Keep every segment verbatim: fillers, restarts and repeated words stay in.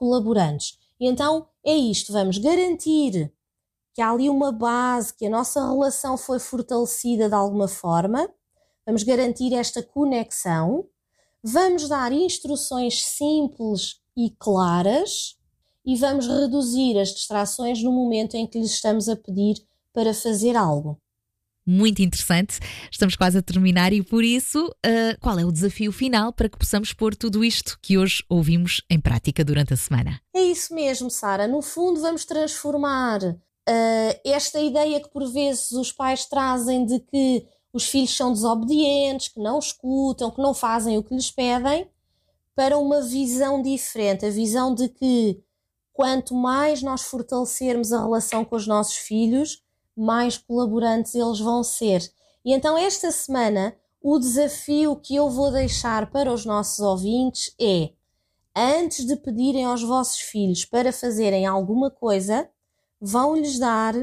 colaborantes. E então é isto, vamos garantir que há ali uma base, que a nossa relação foi fortalecida de alguma forma, vamos garantir esta conexão, vamos dar instruções simples e claras e vamos reduzir as distrações no momento em que lhes estamos a pedir para fazer algo. Muito interessante, estamos quase a terminar e por isso, uh, qual é o desafio final para que possamos pôr tudo isto que hoje ouvimos em prática durante a semana? É isso mesmo, Sara. No fundo vamos transformar uh, esta ideia que por vezes os pais trazem de que os filhos são desobedientes, que não escutam, que não fazem o que lhes pedem, para uma visão diferente, a visão de que quanto mais nós fortalecermos a relação com os nossos filhos, mais colaborantes eles vão ser. E então esta semana o desafio que eu vou deixar para os nossos ouvintes é, antes de pedirem aos vossos filhos para fazerem alguma coisa, vão-lhes dar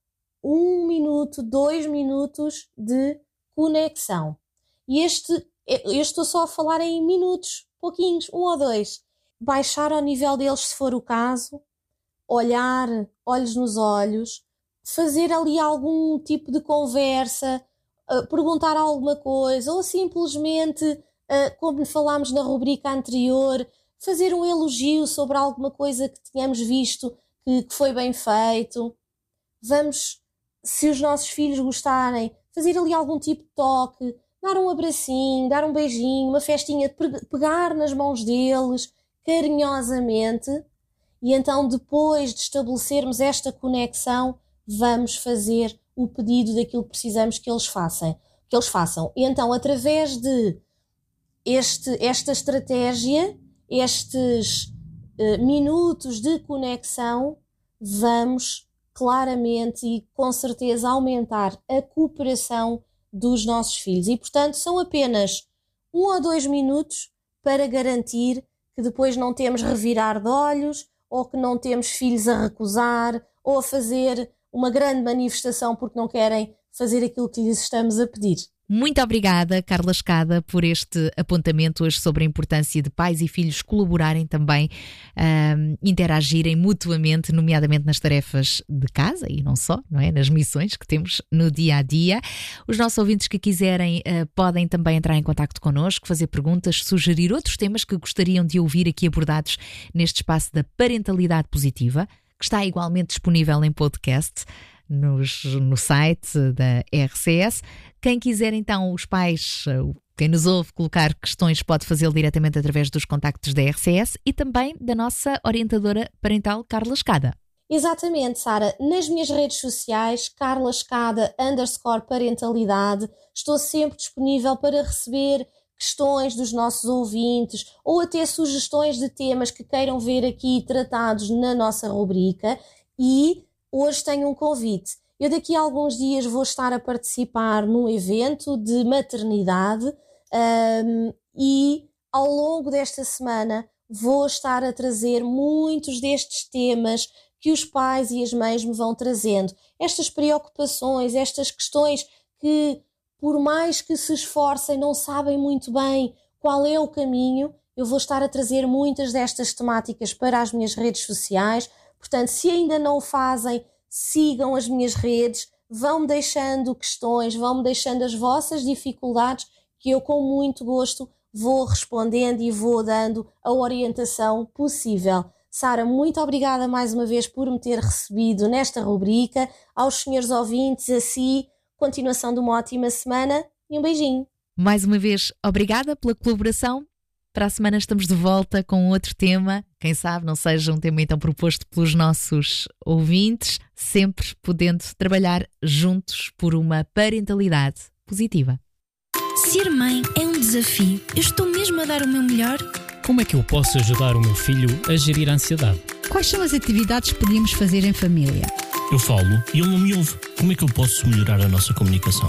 um minuto, dois minutos de conexão. E este, eu estou só a falar em minutos, pouquinhos, um ou dois. Baixar ao nível deles se for o caso, olhar olhos nos olhos, fazer ali algum tipo de conversa, uh, perguntar alguma coisa ou simplesmente, uh, como falámos na rubrica anterior, fazer um elogio sobre alguma coisa que tínhamos visto que, que foi bem feito. Vamos, se os nossos filhos gostarem, fazer ali algum tipo de toque, dar um abracinho, dar um beijinho, uma festinha, pegar nas mãos deles carinhosamente e então depois de estabelecermos esta conexão, vamos fazer o pedido daquilo que precisamos que eles façam. Que eles façam. E então, através de este, esta estratégia, estes uh, minutos de conexão, vamos claramente e com certeza aumentar a cooperação dos nossos filhos. E, portanto, são apenas um ou dois minutos para garantir que depois não temos revirar de olhos ou que não temos filhos a recusar ou a fazer uma grande manifestação porque não querem fazer aquilo que lhes estamos a pedir. Muito obrigada, Carla Escada, por este apontamento hoje sobre a importância de pais e filhos colaborarem também, um, interagirem mutuamente, nomeadamente nas tarefas de casa e não só, não é? Nas missões que temos no dia a dia. Os nossos ouvintes que quiserem uh, podem também entrar em contacto connosco, fazer perguntas, sugerir outros temas que gostariam de ouvir aqui abordados neste espaço da parentalidade positiva, que está igualmente disponível em podcast nos, no site da R C S. Quem quiser então, os pais, quem nos ouve, colocar questões pode fazê-lo diretamente através dos contactos da R C S e também da nossa orientadora parental Carla Escada. Exatamente, Sara. Nas minhas redes sociais, Carla Escada underscore parentalidade, estou sempre disponível para receber questões dos nossos ouvintes ou até sugestões de temas que queiram ver aqui tratados na nossa rubrica. E hoje tenho um convite. Eu daqui a alguns dias vou estar a participar num evento de maternidade um, e ao longo desta semana vou estar a trazer muitos destes temas que os pais e as mães me vão trazendo. Estas preocupações, estas questões que, por mais que se esforcem, não sabem muito bem qual é o caminho. Eu vou estar a trazer muitas destas temáticas para as minhas redes sociais. Portanto, se ainda não o fazem, sigam as minhas redes, vão-me deixando questões, vão-me deixando as vossas dificuldades, que eu com muito gosto vou respondendo e vou dando a orientação possível. Sara, muito obrigada mais uma vez por me ter recebido nesta rubrica. Aos senhores ouvintes, a si, continuação de uma ótima semana e um beijinho. Mais uma vez, obrigada pela colaboração. Para a semana estamos de volta com outro tema. Quem sabe não seja um tema então proposto pelos nossos ouvintes, sempre podendo trabalhar juntos por uma parentalidade positiva. Ser mãe é um desafio. Eu estou mesmo a dar o meu melhor? Como é que eu posso ajudar o meu filho a gerir a ansiedade? Quais são as atividades que podíamos fazer em família? Eu falo e ele não me ouve. Como é que eu posso melhorar a nossa comunicação?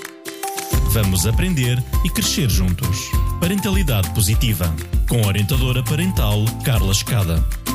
Vamos aprender e crescer juntos. Parentalidade positiva, com a orientadora parental Carla Escada.